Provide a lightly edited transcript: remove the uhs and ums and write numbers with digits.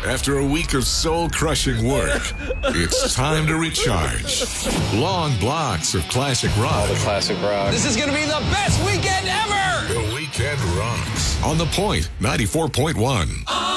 After a week of soul-crushing work, it's time to recharge. Long blocks of classic rock. All the classic rock. This is going to be the best weekend ever! The Weekend Rocks. On The Point, 94.1.